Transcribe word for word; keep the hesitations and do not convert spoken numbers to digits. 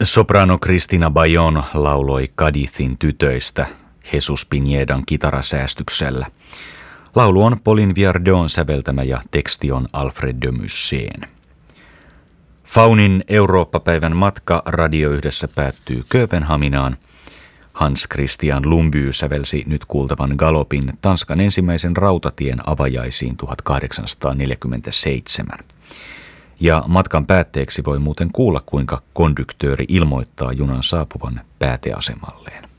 Soprano Cristina Bayon lauloi Cadizin tytöistä Jesus Pinedan kitarasäästyksellä. Laulu on Pauline Viardon säveltämä ja teksti on Alfred de Musset'n. Faunin Eurooppa-päivän matka Radio Yhdessä päättyy Kööpenhaminaan. Hans Christian Lumbye sävelsi nyt kuultavan galopin Tanskan ensimmäisen rautatien avajaisiin tuhatkahdeksansataaneljäkymmentäseitsemän. Ja matkan päätteeksi voi muuten kuulla, kuinka konduktööri ilmoittaa junan saapuvan pääteasemalleen.